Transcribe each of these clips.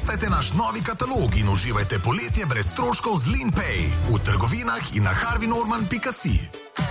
Testajte naš novi katalog in uživajte poletje brez stroškov z LeanPay v trgovinah in na harveynorman.si.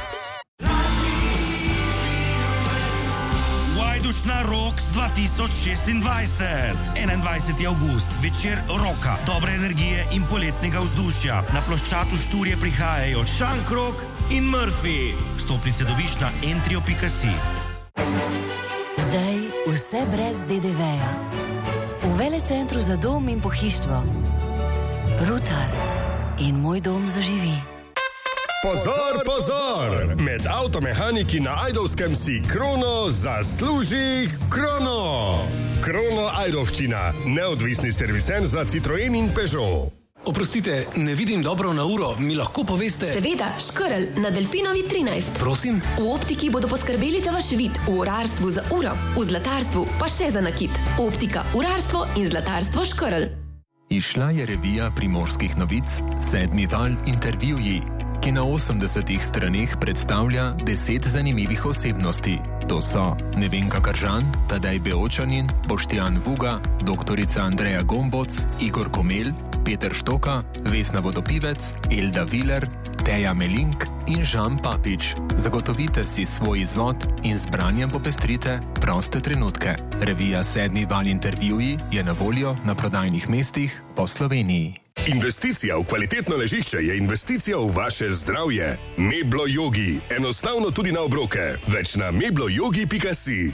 Vajdušna Rocks 2026. 21. avgust, večer roka, dobre energije in poletnega vzdušja. Na ploščadu Šturje prihajajo Šankrok in Murphy. Vstopnice dobiš na entrio.si. Zdaj vse brez DDV-ja. V Velecentru za dom in pohištvo. Rutar in Moj dom zaživi. Pozor, pozor! Med avtomehaniki na Ajdovskem si Krono zasluži Krono! Krono Ajdovščina, neodvisni serviser za Citroen in Peugeot. Oprostite, ne vidim dobro na uro, mi lahko poveste... Seveda, Škrl na Delfinovi 13. Prosim? V optiki bodo poskrbeli za vaš vid, v urarstvu za uro, v zlatarstvu pa še za nakit. Optika, urarstvo in zlatarstvo Škrl. Izšla je revija Primorskih novic 7. val intervjuji, ki na 80 straneh predstavlja 10 zanimivih osebnosti. To so Nevenka Kržan, Tadej Beočanin, Boštjan Vuga, doktorica Andreja Gomboc, Igor Komel, Peter Štoka, Vesna Vodopivec, Elda Viler, Teja Melink in Žan Papič. Zagotovite si svoj izvod in z branjem popestrite proste trenutke. Revija 7. val intervjuji je na voljo na prodajnih mestih po Sloveniji. Investicija v kvalitetno ležišče je investicija v vaše zdravje. Meblo Yogi. Enostavno tudi na obroke. Več na mebloyogi.si.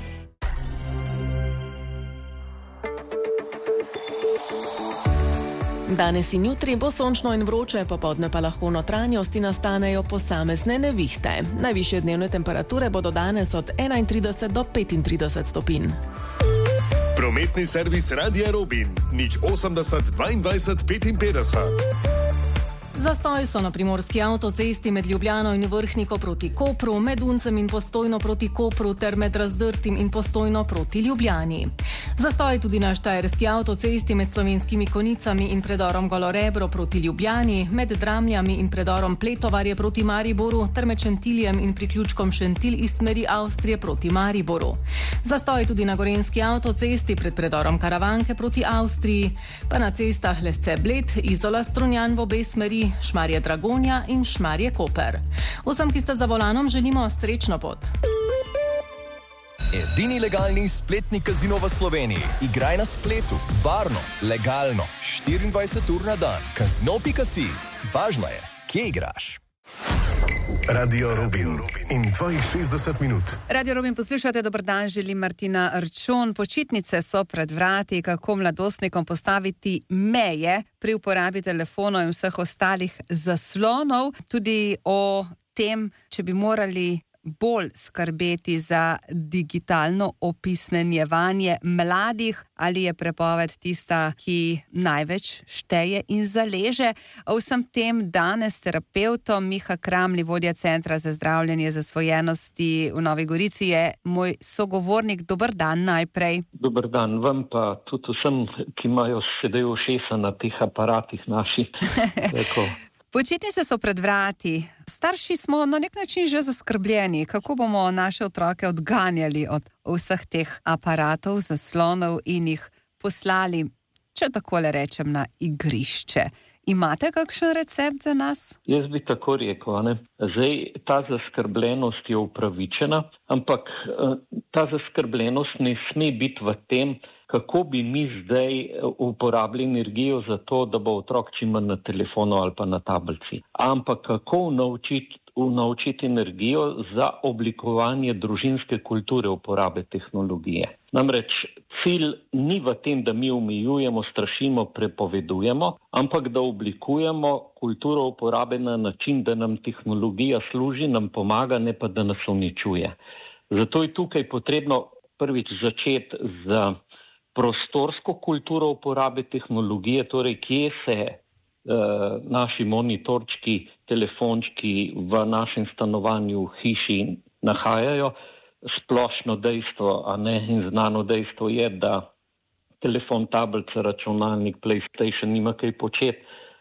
Danes in jutri bo sončno in vroče, popoldne pa lahko v notranjosti nastanejo posamezne nevihte. Najvišje dnevne temperature bodo danes od 31 do 35 stopinj. Prometni servis Radia Robin. 080 22 55. Zastoj so na primorski avtocesti med Ljubljano in Vrhniko proti Kopru, med Uncem in Postojno proti Kopru ter med Razdrtim in Postojno proti Ljubljani. Zastoj tudi na štajerski avtocesti med Slovenskimi Konicami in predorom Golorebro proti Ljubljani, med Dramljami in predorom Pletovarje proti Mariboru ter med Šentiljem in priključkom Šentilj iz smeri Avstrije proti Mariboru. Zastoj tudi na gorenski avtocesti pred predorom Karavanke proti Avstriji, pa na cestah Lesce-Bled, Izola-Strunjan v obe smeri, Šmarje Dragonja in Šmarje Koper. Vsem, ki ste za volanom, želimo srečno pot. Edini legalni spletni kazino v Sloveniji. Igraj na spletu, varno, legalno, 24 ur na dan. Kazino.si. Važno je, kje igraš. Radio Robin in 62 minut. Radio Robin poslušate, dober dan, želim Martina Arčon. Počitnice so pred vrati, kako mladostnikom postaviti meje pri uporabi telefonov in vseh ostalih zaslonov. Tudi o tem, če bi morali bolj skrbeti za digitalno opismenjevanje mladih, ali je prepoved tista, ki največ šteje in zaleže. O vsem tem danes terapevtom Miha Kramli, vodja Centra za zdravljenje zasvojenosti v Novi Gorici, je moj sogovornik. Dober dan najprej. Dober dan vam, pa tudi vsem, ki imajo sedaj ušesa na teh aparatih naših. Počitnice so pred vrati. Starši smo na nek način že zaskrbljeni, kako bomo naše otroke odganjali od vseh teh aparatov, zaslonov in jih poslali, če takole rečem, na igrišče. Imate kakšen recept za nas? Jaz bi tako rekel, ne? Zdaj, ta zaskrbljenost je upravičena, ampak ta zaskrbljenost ne sme biti v tem, kako bi mi zdaj uporabili energijo za to, da bo otrok čim manj na telefonu ali pa na tablici. Ampak kako naučiti energijo za oblikovanje družinske kulture uporabe tehnologije. Namreč cilj ni v tem, da mi omejujemo, strašimo, prepovedujemo, ampak da oblikujemo kulturo uporabe na način, da nam tehnologija služi, nam pomaga, ne pa da nas uničuje. Zato je tukaj potrebno prvič začeti z prostorsko kulturo uporabe tehnologije, torej kje se naši monitorčki, telefončki v našem stanovanju, hiši nahajajo. Splošno dejstvo, a ne, in znano dejstvo je, da telefon, tablica, računalnik, PlayStation nima kaj početi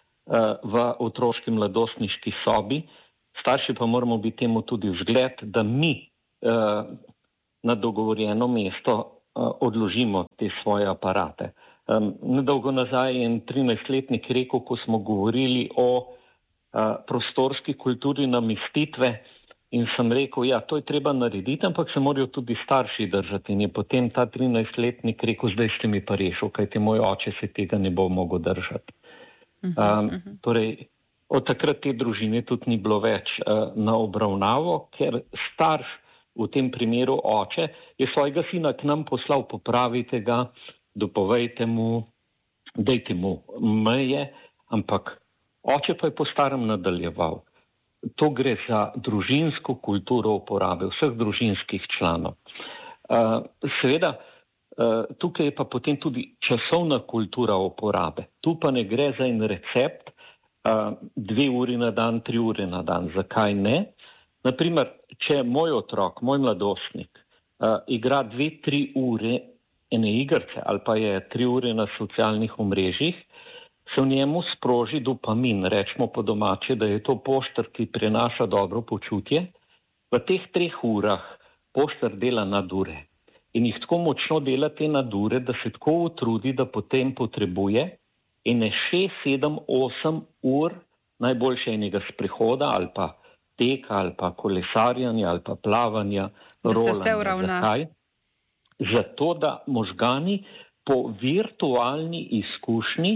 v otroški mladostniški sobi. Starši pa moramo biti temu tudi vzgled, da mi na dogovorjeno mesto odložimo te svoje aparate. Nedolgo nazaj je en 13-letnik rekel, ko smo govorili o prostorski kulturi namestitve, in sem rekel, ja, to je treba narediti, ampak se morajo tudi starši držati. In je potem ta 13-letnik rekel, zdaj ste mi pa rešil, kajti moj oče se tega ne bo mogel držati. Torej, od takrat te družine tudi ni bilo več na obravnavo, ker starš, v tem primeru oče, je svojega sina k nam poslal, popravite ga, dopovejte mu, dejte mu meje, ampak oče pa je po starem nadaljeval. To gre za družinsko kulturo uporabe vseh družinskih članov. Seveda, tukaj je pa potem tudi časovna kultura uporabe. Tu pa ne gre za en recept, 2 uri na dan, 3 ure na dan. Zakaj ne? Naprimer, če moj otrok, moj mladostnik igra 2-3 ure ene igrice ali pa je 3 ure na socialnih omrežjih, se v njemu sproži dopamin, rečemo po domače, da je to poštar, ki prenaša dobro počutje. V teh 3 urah poštar dela nadure in jih tako močno dela te nadure, da se tako utrudi, da potem potrebuje ene 6, 7, 8 ur, najboljše enega sprehoda ali pa teka ali pa kolesarjanja ali pa plavanja, rolanja. Zakaj? Zato, da možgani po virtualni izkušnji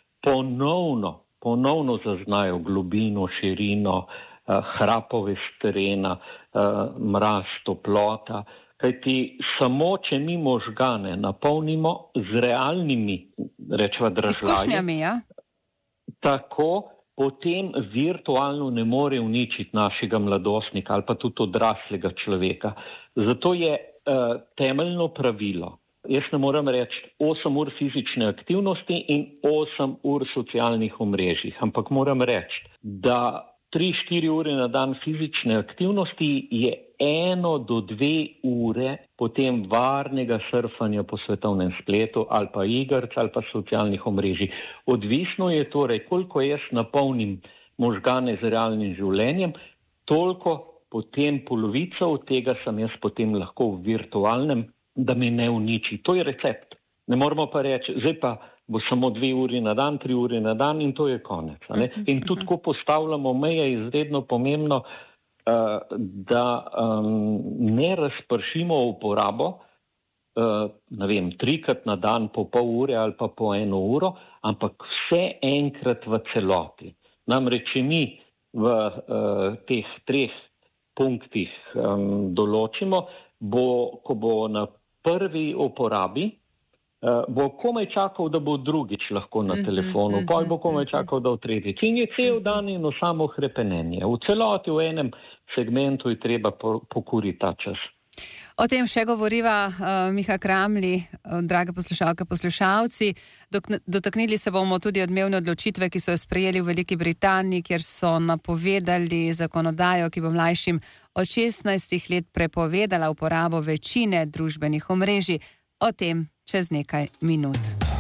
ponovno zaznajo globino, širino, hrapove s terena, mraz, toplota, kajti samo, če mi možgane napolnimo z realnimi, rečeva, dražljaji, izkušnjami, ja? Tako potem virtualno ne more uničiti našega mladostnika ali pa tudi odraslega človeka. Zato je temeljno pravilo, jaz ne moram reči 8 ur fizične aktivnosti in 8 ur socialnih omrežjih, ampak moram reči, da 3-4 ure na dan fizične aktivnosti je 1 do 2 ure potem varnega surfanja po svetovnem spletu ali pa igric ali pa socialnih omrežij. Odvisno je torej, koliko jaz napolnim možgane z realnim življenjem, toliko potem polovico od tega sem jaz potem lahko v virtualnem, da me ne uniči. To je recept. Ne moramo pa reči, zdaj pa bo samo 2 uri na dan, 3 ure na dan in to je konec. In tudi, ko postavljamo meje, je izredno pomembno, da ne razpršimo uporabo, ne vem, 3-krat na dan po pol ure ali pa po 1 uro, ampak vse enkrat v celoti. Namreč, če mi v teh 3 punktih določimo, ko bo na prvi uporabi, bo komaj čakal, da bo drugič lahko na telefonu, pol bo komaj čakal, da v tretjič. In je cel dan eno samo hrepenenje. V celoti, v enem segmentu je treba pokuriti ta čas. O tem še govoriva Miha Kramli, drage poslušalke, poslušalci. Dotaknili se bomo tudi odmevne odločitve, ki so jo sprejeli v Veliki Britaniji, kjer so napovedali zakonodajo, ki bo mlajšim od 16 let prepovedala uporabo večine družbenih omrežij. O tem čez nekaj minut.